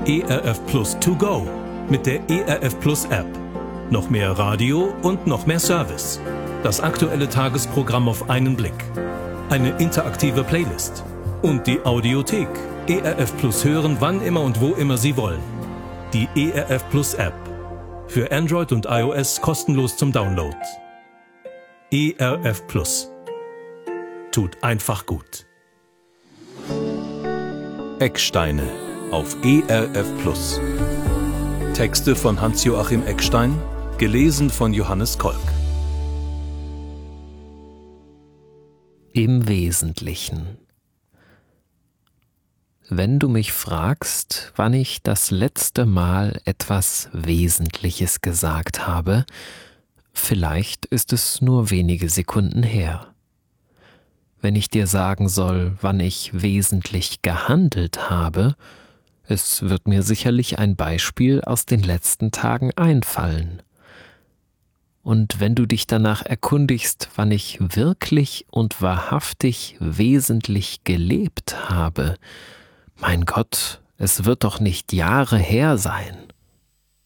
ERF Plus To Go mit der ERF Plus App. Noch mehr Radio und noch mehr Service. Das aktuelle Tagesprogramm auf einen Blick. Eine interaktive Playlist. Und die Audiothek. ERF Plus hören, wann immer und wo immer Sie wollen. Die ERF Plus App. Für Android und iOS kostenlos zum Download. ERF Plus. Tut einfach gut. Ecksteine auf ERF Plus. Texte von Hans-Joachim Eckstein, gelesen von Johannes Kolk. Im Wesentlichen. Wenn du mich fragst, wann ich das letzte Mal etwas Wesentliches gesagt habe, vielleicht ist es nur wenige Sekunden her. Wenn ich dir sagen soll, wann ich wesentlich gehandelt habe, es wird mir sicherlich ein Beispiel aus den letzten Tagen einfallen. Und wenn du dich danach erkundigst, wann ich wirklich und wahrhaftig wesentlich gelebt habe, mein Gott, es wird doch nicht Jahre her sein.